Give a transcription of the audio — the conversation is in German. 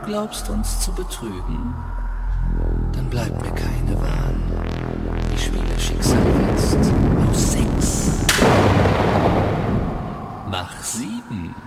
glaubst uns zu betrügen? Dann bleibt mir keine Wahl. Ich spiele Schicksal jetzt auf 6. Mach 7.